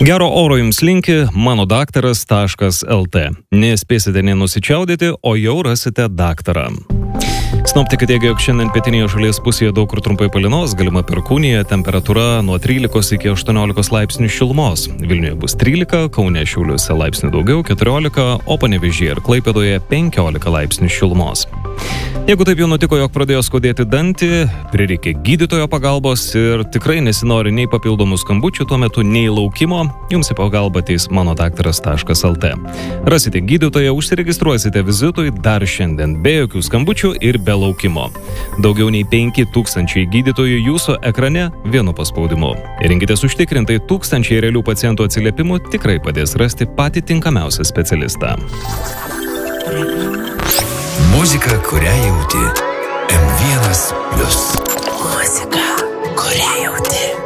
Gero oro jums linki manodaktaras.lt. Nespėsite nenusičiaudyti, o jau rasite daktarą. Sinoptikai teigia, jog šiandien pietinėje šalies pusėje daug kur trumpai palynos, galima perkūnija, temperatūra nuo 13 iki 18 laipsnių šilumos. Vilniuje bus 13, Kaune Šiauliuose laipsnių daugiau 14, o Panevėžyje ir Klaipėdoje 15 laipsnių šilumos. Jeigu taip jau nutiko, jog pradėjo skaudėti dantį, prireikė gydytojo pagalbos ir tikrai nesinori nei papildomų skambučių tuo metu, nei laukimo, jums į pagalbą ateis manodaktaras.lt. Rasite gydytoją, užsiregistruosite vizitui dar šiandien, be jokių skambučių ir be laukimo. Daugiau nei 5000 gydytojų jūsų ekrane vienu paspaudimu. Rinkitės užtikrintai, tūkstančiai realių pacientų atsiliepimų tikrai padės rasti patį tinkamiausią specialistą. Muzika, kurią jauti. M1+. Muzika, kurią